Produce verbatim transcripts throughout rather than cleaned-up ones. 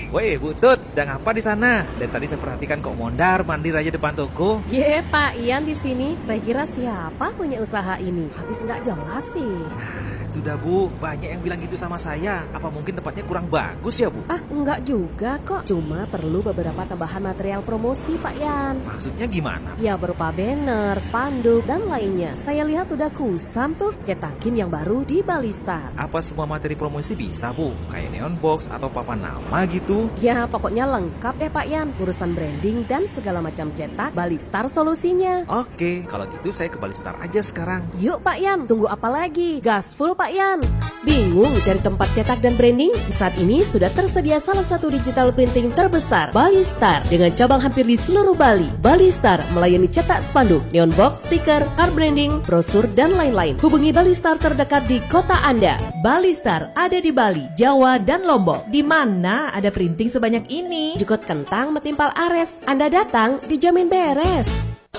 Woi, Bu Tut, sedang apa di sana? Dari tadi saya perhatikan kok mondar mandir aja depan toko. Ye, Pak Ian di sini. Saya kira siapa punya usaha ini? Habis nggak jelas sih. Itu dah Bu, banyak yang bilang gitu sama saya. Apa mungkin tempatnya kurang bagus ya Bu? Ah, enggak juga kok. Cuma perlu beberapa tambahan material promosi, Pak Yan. Maksudnya gimana? Ya berupa banner, spanduk, dan lainnya. Saya lihat udah kusam tuh cetakin yang baru di Balistar. Apa semua materi promosi bisa Bu? Kayak neon box atau papan nama gitu? Ya pokoknya lengkap deh Pak Yan. Urusan branding dan segala macam cetak, Balistar solusinya. Oke, kalau gitu saya ke Balistar aja sekarang. Yuk Pak Yan, tunggu apa lagi? Gaspol Pak Yan. Bingung cari tempat cetak dan branding? Saat ini sudah tersedia salah satu digital printing terbesar, Balistar, dengan cabang hampir di seluruh Bali. Balistar melayani cetak spanduk, neon box, stiker, card branding, brosur, dan lain-lain. Hubungi Balistar terdekat di kota Anda. Balistar ada di Bali, Jawa, dan Lombok. Di mana ada printing sebanyak ini? Jukut kentang metimpal ares. Anda datang dijamin beres.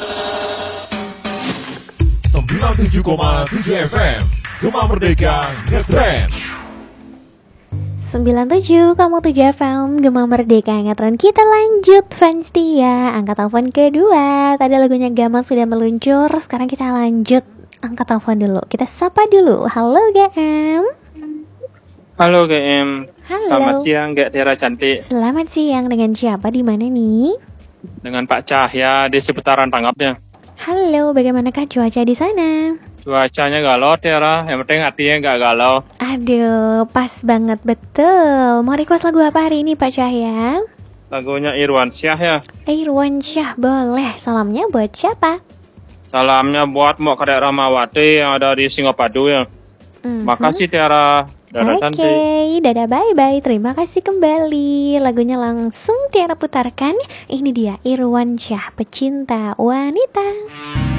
sembilan puluh tujuh koma tujuh F M Gema Merdeka Ngetrend. sembilan puluh tujuh koma tujuh F M Gema Merdeka Ngetrend. Kita lanjut fans setia. Angkat telepon kedua. Tadi lagunya Gamal sudah meluncur. Sekarang kita lanjut. Angkat telepon dulu. Kita sapa dulu. Halo G M. Halo G M. Halo. Selamat siang Gak Tiara cantik. Selamat siang. Dengan siapa di mana nih? Dengan Pak Cahya di seputaran Tanggapnya. Halo, bagaimanakah cuaca di sana? Cuacanya galau Tiara, yang penting hatinya nggak galau. Aduh, pas banget betul. Mau request lagu apa hari ini Pak Cahya? Lagunya Irwan Syah ya. Irwan Syah, boleh. Salamnya buat siapa? Salamnya buat Mbok Kadek Ramawati yang ada di Singapadu ya. Mm-hmm. Makasih Tiara. Dadah Oke, cantik. okay, dadah bye-bye. Terima kasih kembali. Lagunya langsung Tiara putarkan. Ini dia Irwan Syah, Pecinta Wanita.